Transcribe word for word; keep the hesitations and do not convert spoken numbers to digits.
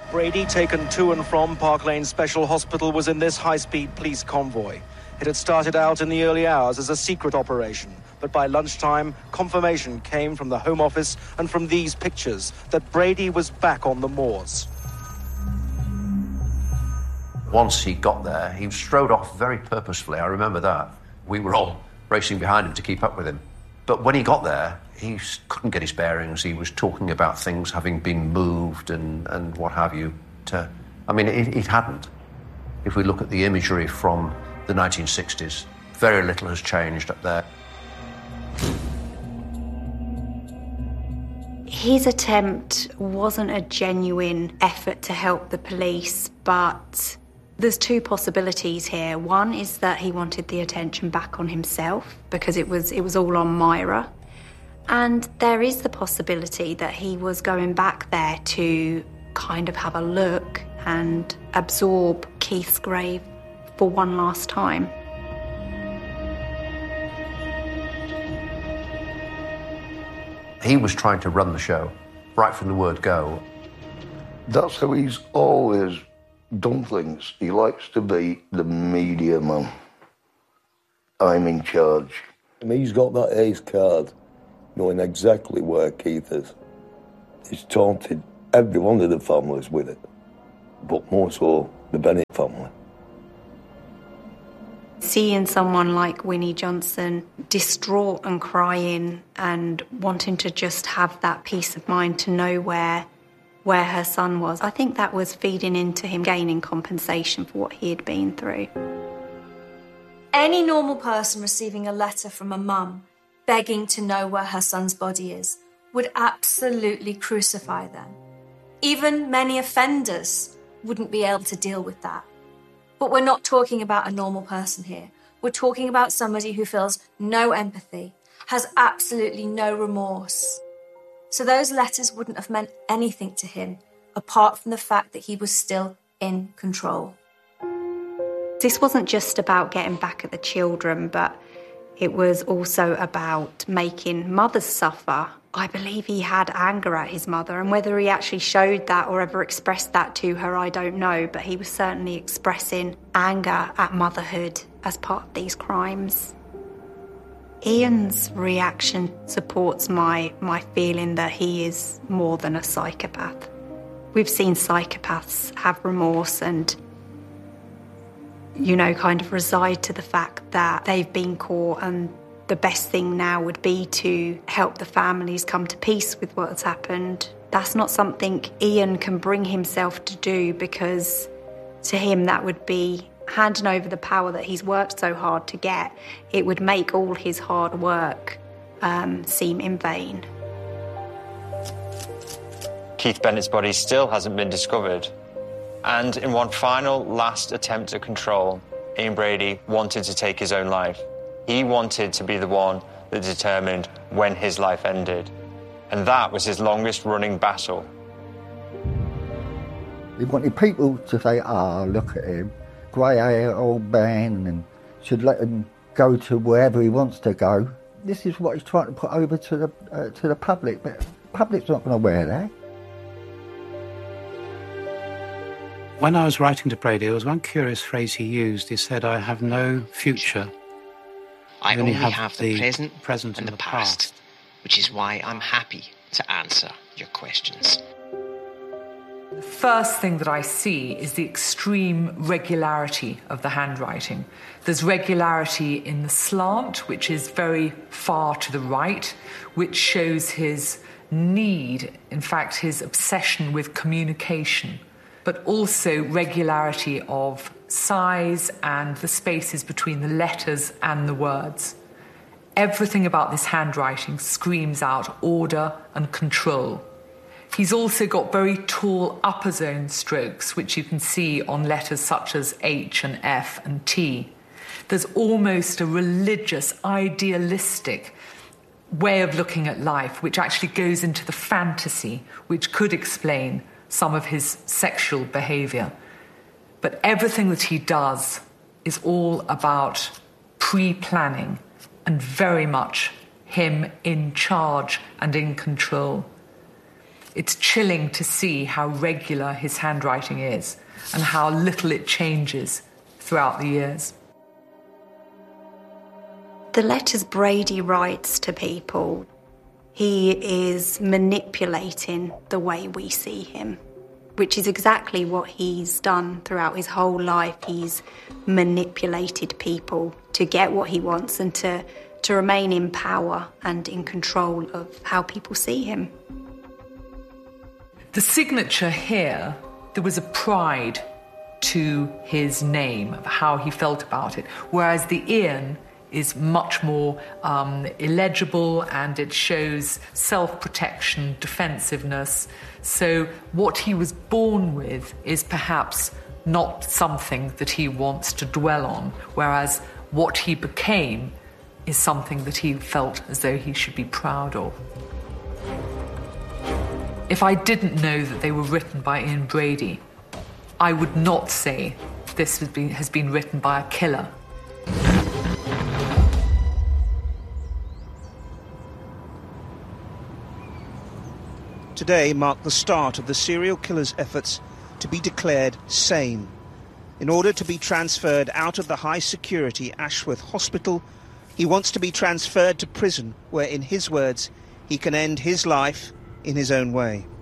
Brady, taken to and from Park Lane Special Hospital, was in this high-speed police convoy. It had started out in the early hours as a secret operation, but by lunchtime, confirmation came from the Home Office and from these pictures that Brady was back on the moors. Once he got there, he strode off very purposefully. I remember that. We were all racing behind him to keep up with him. But when he got there, he couldn't get his bearings. He was talking about things having been moved and, and what have you. To, I mean, it, it hadn't. If we look at the imagery from the nineteen sixties, very little has changed up there. His attempt wasn't a genuine effort to help the police, but there's two possibilities here. One is that he wanted the attention back on himself because it was it was all on Myra. And there is the possibility that he was going back there to kind of have a look and absorb Keith's grave for one last time. He was trying to run the show, right from the word go. That's how he's always done things. He likes to be the media man. I'm in charge. And he's got that ace card, knowing exactly where Keith is. He's taunted every one of the families with it, but more so the Bennett family. Seeing someone like Winnie Johnson distraught and crying and wanting to just have that peace of mind to know where where her son was, I think that was feeding into him gaining compensation for what he had been through. Any normal person receiving a letter from a mum begging to know where her son's body is would absolutely crucify them. Even many offenders wouldn't be able to deal with that. But we're not talking about a normal person here. We're talking about somebody who feels no empathy, has absolutely no remorse. So those letters wouldn't have meant anything to him, apart from the fact that he was still in control. This wasn't just about getting back at the children, but it was also about making mothers suffer. I believe he had anger at his mother, and whether he actually showed that or ever expressed that to her, I don't know, but he was certainly expressing anger at motherhood as part of these crimes. Ian's reaction supports my, my feeling that he is more than a psychopath. We've seen psychopaths have remorse and, you know, kind of reside to the fact that they've been caught, and the best thing now would be to help the families come to peace with what's happened. That's not something Ian can bring himself to do, because to him that would be handing over the power that he's worked so hard to get. It would make all his hard work um, seem in vain. Keith Bennett's body still hasn't been discovered. And in one final, last attempt at control, Ian Brady wanted to take his own life. He wanted to be the one that determined when his life ended. And that was his longest-running battle. He wanted people to say, ah, oh, look at him, grey-haired old man, and should let him go to wherever he wants to go. This is what he's trying to put over to the, uh, to the public, but the public's not going to wear that. When I was writing to Brady, there was one curious phrase he used. He said, I have no future. I only, only have, have the, the present, present and and the, the past, past, which is why I'm happy to answer your questions. The first thing that I see is the extreme regularity of the handwriting. There's regularity in the slant, which is very far to the right, which shows his need, in fact, his obsession with communication, but also regularity of size and the spaces between the letters and the words. Everything about this handwriting screams out order and control. He's also got very tall upper zone strokes, which you can see on letters such as H and F and T. There's almost a religious, idealistic way of looking at life, which actually goes into the fantasy, which could explain some of his sexual behaviour. But everything that he does is all about pre-planning and very much him in charge and in control. It's chilling to see how regular his handwriting is and how little it changes throughout the years. The letters Brady writes to people, he is manipulating the way we see him, which is exactly what he's done throughout his whole life. He's manipulated people to get what he wants and to, to remain in power and in control of how people see him. The signature here, there was a pride to his name, of how he felt about it, whereas the Ian is much more um, illegible, and it shows self-protection, defensiveness. So what he was born with is perhaps not something that he wants to dwell on, whereas what he became is something that he felt as though he should be proud of. If I didn't know that they were written by Ian Brady, I would not say this has been, has been written by a killer. Today marked the start of the serial killer's efforts to be declared sane, in order to be transferred out of the high-security Ashworth Hospital. He wants to be transferred to prison, where, in his words, he can end his life in his own way.